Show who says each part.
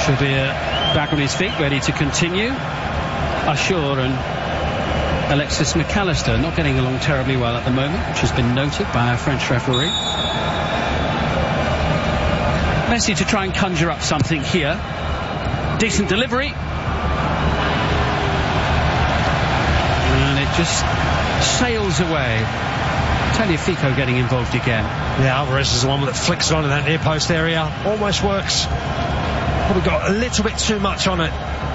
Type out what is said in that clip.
Speaker 1: Trippier back on his feet, ready to continue. Ashur and Alexis McAllister not getting along terribly well at the moment, which has been noted by our French referee. Messi to try and conjure up something here. Decent delivery. And it just sails away. Tagliafico getting involved again.
Speaker 2: Yeah, Alvarez is the one that flicks it on in that near post area. Almost works. Probably got a little bit too much on it.